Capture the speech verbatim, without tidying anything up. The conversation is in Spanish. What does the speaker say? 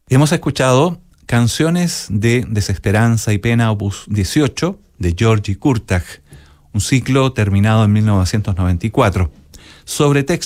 Hemos escuchado Canciones de Desesperanza y Pena, opus dieciocho, de György Kurtág, un ciclo terminado en mil novecientos noventa y cuatro, sobre texto